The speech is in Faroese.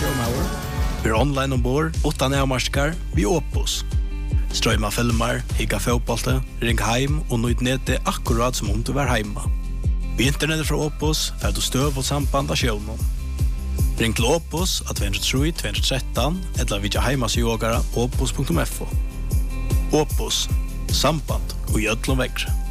showmauer. Vi är online ombord, utan avmarskar, vi Opus. Strömma filmer, higga fotbollte, ring heim og nøyd nete akkurat som om du var heima. Vi internetet fra Opus, for du støv og samband av sjøvnen. Ring til Opus at 203-213, eller vidja heimasjogara opus.fo. Opus, samband og gjødlom vekkre.